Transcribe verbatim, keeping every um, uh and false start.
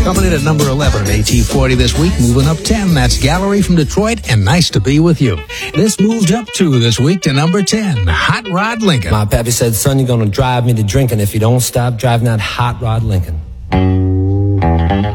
Coming in at number eleven at A T forty this week, moving up ten. That's Gallery from Detroit and Nice to Be With You. This moved up two this week to number ten, Hot Rod Lincoln. My pappy said, son, you're gonna drive me to drinking if you don't stop driving that Hot Rod Lincoln.